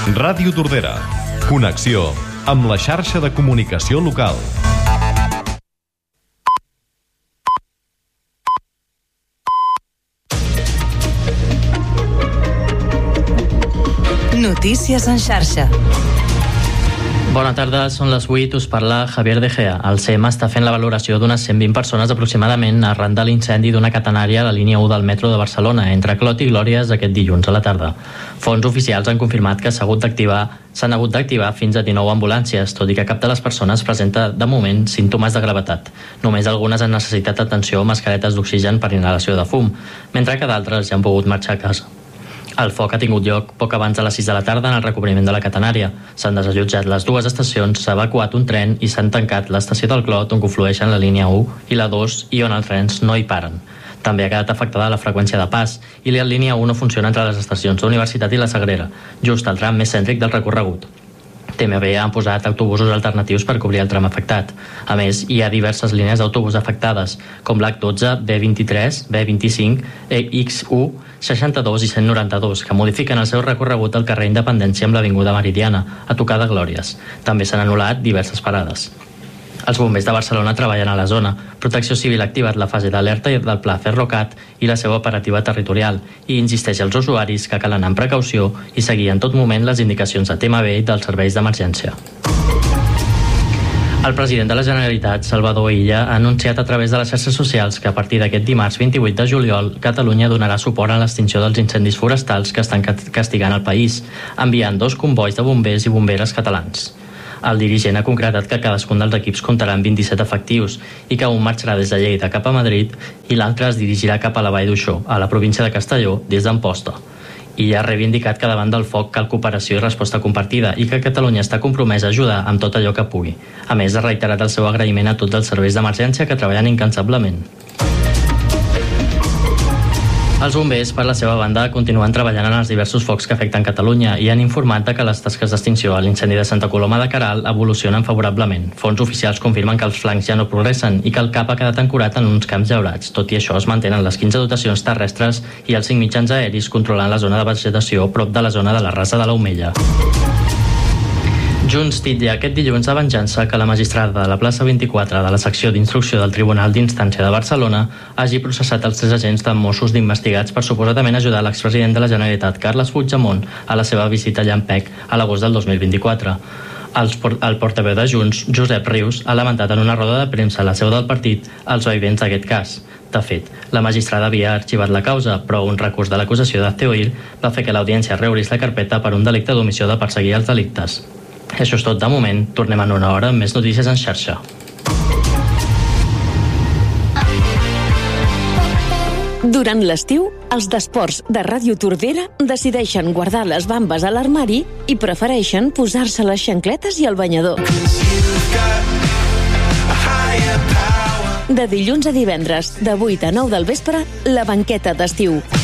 Ràdio Tordera. Connexió amb la xarxa de comunicació local. Notícies en xarxa. Bona tarda, són les 8, us parla Javier De Gea. El CEM està fent la valoració d'unes 120 persones aproximadament arran de l'incendi d'una catenària a la línia 1 del metro de Barcelona, entre Clot i Glòries, aquest dilluns a la tarda. Fonts oficials han confirmat que s'han hagut d'activar fins a 19 ambulàncies, tot i que cap de les persones presenta, de moment, símptomes de gravetat. Només algunes han necessitat atenció o mascaretes d'oxigen per inhalació de fum, mentre que d'altres ja han pogut marxar a casa. El foc ha tingut lloc poc abans de les 6 de la tarda en el recobriment de la catenària. S'han desallotjat les dues estacions, s'ha evacuat un tren i s'han tancat l'estació del Clot, on conflueixen la línia 1 i la 2 i on els trens no hi paren. També ha quedat afectada la freqüència de pas i la línia 1 no funciona entre les estacions d'Universitat i la Sagrera, just al tram més cèntric del recorregut. TMB han posat autobusos alternatius per cobrir el tram afectat. A més, hi ha diverses línies d'autobús afectades, com l'H12, B23, B25, X1, 62 i 192, que modifiquen el seu recorregut al carrer Independència amb l'Avinguda Meridiana, a tocar de Glòries. També s'han anul·lat diverses parades. Els bombers de Barcelona treballen a la zona. Protecció Civil ha activat la fase d'alerta del Pla Ferrocat i la seva operativa territorial i insisteix als usuaris que cal anar amb precaució i seguir en tot moment les indicacions de TMB i dels serveis d'emergència. El president de la Generalitat, Salvador Illa, ha anunciat a través de les xarxes socials que a partir d'aquest dimarts 28 de juliol Catalunya donarà suport a l'extinció dels incendis forestals que estan castigant el país, enviant 2 combois de bombers i bomberes catalans. El dirigent ha concretat que cadascun dels equips comptarà amb 27 efectius i que un marxarà des de Lleida cap a Madrid i l'altre es dirigirà cap a la Vall d'Uixó, a la província de Castelló, des d'Amposta. I ha reivindicat que davant del foc cal cooperació i resposta compartida i que Catalunya està compromesa a ajudar amb tot allò que pugui. A més, ha reiterat el seu agraïment a tots els serveis d'emergència que treballen incansablement. Els bombers, per la seva banda, continuen treballant en els diversos focs que afecten Catalunya i han informat que les tasques d'extinció a l'incendi de Santa Coloma de Queralt evolucionen favorablement. Fonts oficials confirmen que els flancs ja no progressen i que el CAP ha quedat ancorat en uns camps llaurats. Tot i això, es mantenen les 15 dotacions terrestres i els 5 mitjans aeris controlant la zona de vegetació prop de la zona de la Rasa de l'Omella. Junts titlla aquest dilluns a venjança que la magistrada de la plaça 24 de la secció d'instrucció del Tribunal d'Instància de Barcelona hagi processat els 3 agents de Mossos d'investigats per suposadament ajudar l'expresident de la Generalitat, Carles Puigdemont, a la seva visita a Llampec a l'agost del 2024. El portaveu de Junts, Josep Rius, ha lamentat en una roda de premsa a la seu del partit els vaivents d'aquest cas. De fet, la magistrada havia arxivat la causa, però un recurs de l'acusació de Ceoir va fer que l'audiència reobrís la carpeta per un delicte d'omissió de perseguir els delictes. Això és tot de moment. Tornem en una hora amb més notícies en xarxa. Durant l'estiu, els d'esports de Ràdio Tordera decideixen guardar les bambes a l'armari i prefereixen posar-se les xancletes i el banyador. De dilluns a divendres, de 8 a 9 del vespre, la banqueta d'estiu.